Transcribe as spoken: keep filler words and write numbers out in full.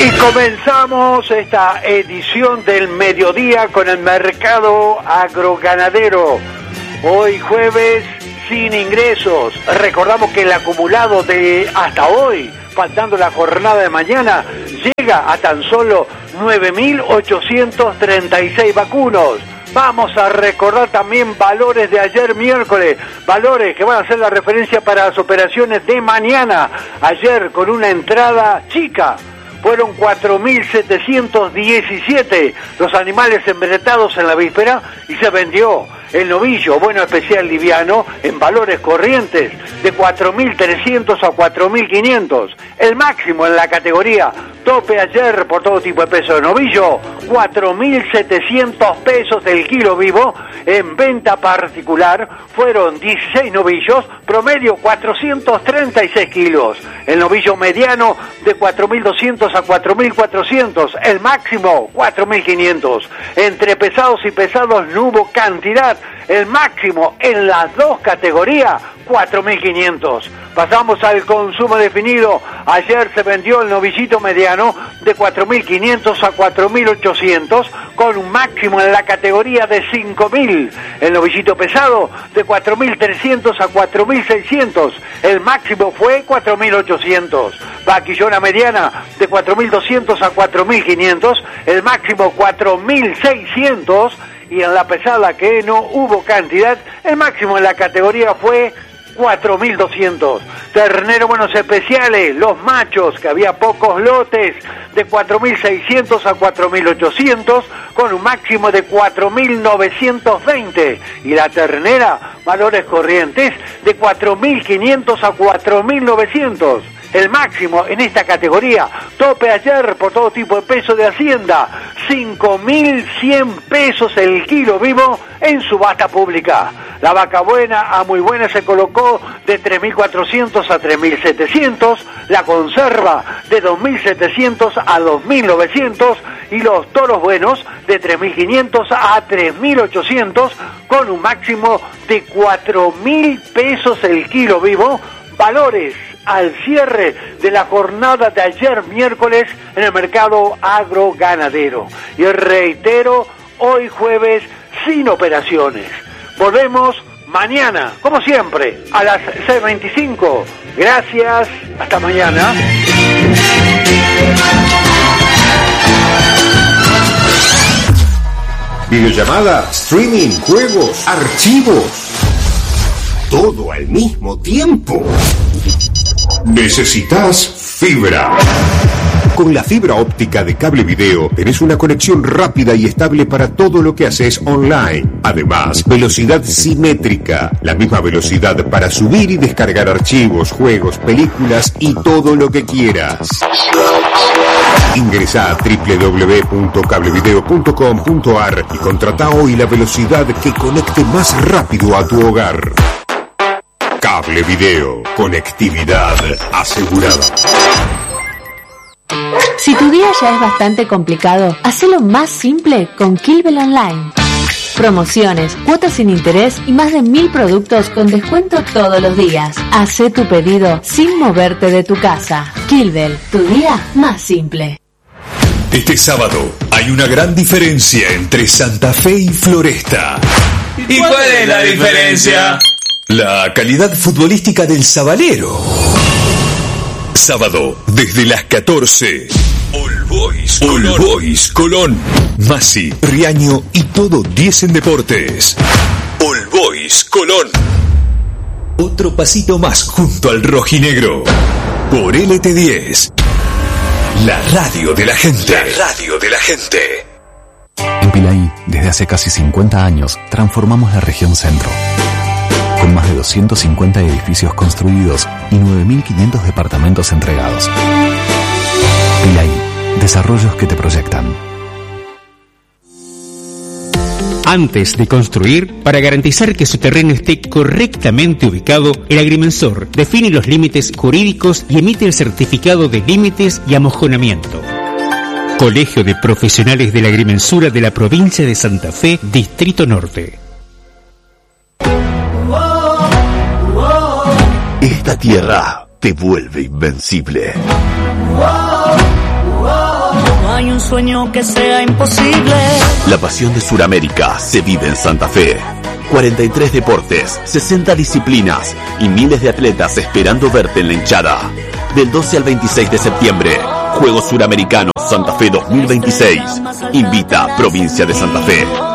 Y comenzamos esta edición del mediodía con el mercado agroganadero. Hoy jueves sin ingresos. Recordamos que el acumulado de hasta hoy, faltando la jornada de mañana, llega a tan solo nueve mil ochocientos treinta y seis vacunos. Vamos a recordar también valores de ayer miércoles, valores que van a ser la referencia para las operaciones de mañana. Ayer con una entrada chica fueron cuatro mil setecientos diecisiete los animales embretados en la víspera y se vendió el novillo bueno especial liviano en valores corrientes de cuatro mil trescientos a cuatro mil quinientos. El máximo en la categoría tope ayer por todo tipo de peso de novillo, cuatro mil setecientos pesos el kilo vivo. En venta particular fueron dieciséis novillos, promedio cuatrocientos treinta y seis kilos. El novillo mediano de cuatro mil doscientos a cuatro mil cuatrocientos, el máximo cuatro mil quinientos. Entre pesados y pesados no hubo cantidad, el máximo en las dos categorías cuatro mil quinientos. Pasamos al consumo definido. Ayer se vendió el novillito mediano de cuatro mil quinientos a cuatro mil ochocientos con un máximo en la categoría de cinco mil. El novillito pesado de cuatro mil trescientos a cuatro mil seiscientos. El máximo fue cuatro mil ochocientos. Vaquillona mediana de cuatro mil doscientos a cuatro mil quinientos. El máximo cuatro mil seiscientos. Y en la pesada, que no hubo cantidad, el máximo en la categoría fue cuatro mil doscientos. Ternero buenos especiales, los machos, que había pocos lotes, de cuatro mil seiscientos a cuatro mil ochocientos, con un máximo de cuatro mil novecientos veinte. Y la ternera, valores corrientes, de cuatro mil quinientos a cuatro mil novecientos. El máximo en esta categoría, tope ayer por todo tipo de peso de Hacienda, cinco mil cien pesos el kilo vivo en subasta pública. La vaca buena a muy buena se colocó de tres mil cuatrocientos a tres mil setecientos, la conserva de dos mil setecientos a dos mil novecientos y los toros buenos de tres mil quinientos a tres mil ochocientos con un máximo de cuatro mil pesos el kilo vivo. Valores al cierre de la jornada de ayer miércoles en el mercado agroganadero. Y reitero, hoy jueves sin operaciones. Volvemos mañana, como siempre, a las seis veinticinco. Gracias, hasta mañana. Videollamada, streaming, juegos, archivos. Todo al mismo tiempo. Necesitas fibra. Con la fibra óptica de Cable Video tenés una conexión rápida y estable para todo lo que haces online. Además, velocidad simétrica, la misma velocidad para subir y descargar archivos, juegos, películas y todo lo que quieras. Ingresá a doble u doble u doble u punto cablevideo punto com punto a r y contratá hoy la velocidad que conecte más rápido a tu hogar. Cable Video, conectividad asegurada. Si tu día ya es bastante complicado, hacelo más simple con Kilbel Online. Promociones, cuotas sin interés y más de mil productos con descuento todos los días. Hacé tu pedido sin moverte de tu casa. Kilbel, tu día más simple. Este sábado hay una gran diferencia entre Santa Fe y Floresta. ¿Y cuál es la diferencia? La calidad futbolística del Sabalero. Sábado, desde las catorce. All Boys Colón. All Boys Colón. Masi, Riaño y todo diez en deportes. All Boys Colón. Otro pasito más junto al rojinegro. Por L T diez. La radio de la gente. La radio de la gente. En Pilaí, desde hace casi cincuenta años, transformamos la región centro. Con más de doscientos cincuenta edificios construidos y nueve mil quinientos departamentos entregados. Pilaí, desarrollos que te proyectan. Antes de construir, para garantizar que su terreno esté correctamente ubicado, el agrimensor define los límites jurídicos y emite el certificado de límites y amojonamiento. Colegio de Profesionales de la Agrimensura de la Provincia de Santa Fe, Distrito Norte. Esta tierra te vuelve invencible. sueño que sea imposible. La pasión de Sudamérica se vive en Santa Fe. cuarenta y tres deportes, sesenta disciplinas y miles de atletas esperando verte en la hinchada. Del doce al veintiséis de septiembre, Juegos Suramericanos Santa Fe dos mil veintiséis. Invita Provincia de Santa Fe.